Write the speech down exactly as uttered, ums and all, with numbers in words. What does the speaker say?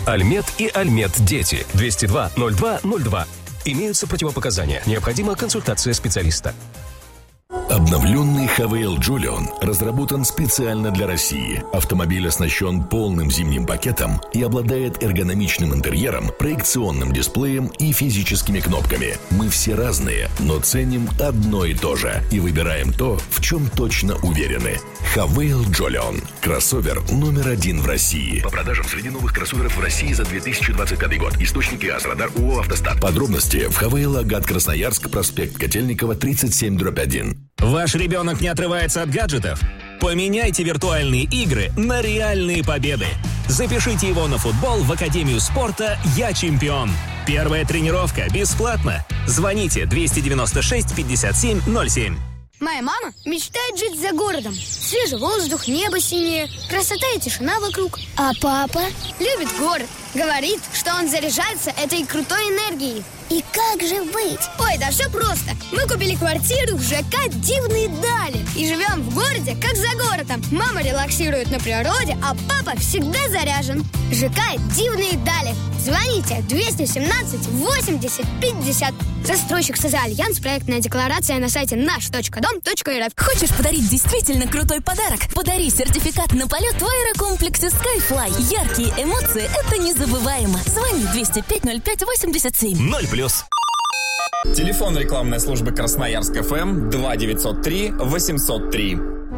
Альмет и Альмет Дети. двести два ноль два ноль два. Имеются противопоказания. Необходима консультация специалиста. Обновленный Хавейл Джулион разработан специально для России. Автомобиль оснащен полным зимним пакетом и обладает эргономичным интерьером, проекционным дисплеем и физическими кнопками. Мы все разные, но ценим одно и то же и выбираем то, в чем точно уверены. Хавейл Джулион. Кроссовер номер один в России. По продажам среди новых кроссоверов в России за две тысячи двадцать пятый год. Источник ИАЗ, радар ООО «Автостат». Подробности в Хавейл Агат Красноярск, проспект Котельникова, тридцать семь дробь один. Ваш ребенок не отрывается от гаджетов? Поменяйте виртуальные игры на реальные победы. Запишите его на футбол в Академию спорта «Я чемпион». Первая тренировка бесплатно. Звоните двести девяносто шесть пятьдесят семь ноль семь. Моя мама мечтает жить за городом. Свежий воздух, небо синее, красота и тишина вокруг. А папа любит город. Говорит, что он заряжается этой крутой энергией. И как же быть? Ой, да все просто. Мы купили квартиру в ЖК «Дивные дали» и живем в городе, как за городом. Мама релаксирует на природе, а папа всегда заряжен. ЖК «Дивные дали». Звоните двести семнадцать восемьдесят пятьдесят. Застройщик СЗ «Альянс». Проектная декларация на сайте наш точка дом точка эр эф. Хочешь подарить действительно крутой подарок? Подари сертификат на полет в аэрокомплексе Skyfly. Яркие эмоции – это незабываемо. Звони двести пять ноль пять восемьдесят семь. Ноль плюс. Телефон рекламной службы Красноярск ФМ два девятьсот три восемьсот три.